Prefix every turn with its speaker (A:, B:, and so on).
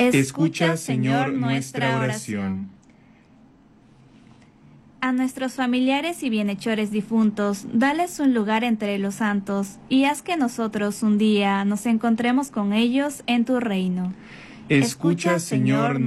A: Escucha, Señor, nuestra oración.
B: A nuestros familiares y bienhechores difuntos, dales un lugar entre los santos, y haz que nosotros un día nos encontremos con ellos en tu reino.
A: Escucha, Señor,